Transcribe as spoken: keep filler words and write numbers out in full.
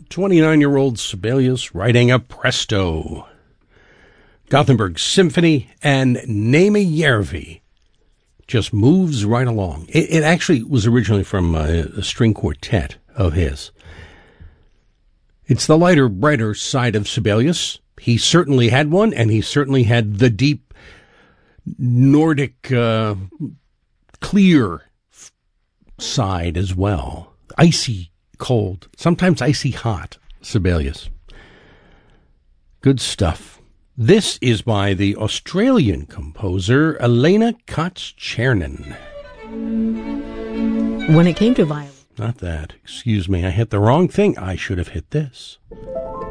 twenty-nine-year-old Sibelius writing a presto. Gothenburg Symphony and Nema Järvi just moves right along. It, it actually was originally from a, a string quartet of his. It's the lighter, brighter side of Sibelius. He certainly had one, and he certainly had the deep Nordic, uh, clear f- side as well. Icy cold, sometimes icy hot Sibelius. Good stuff. This is by the Australian composer Elena Katz-Chernin. When it came to violin. Not that. Excuse me, I hit the wrong thing. I should have hit this.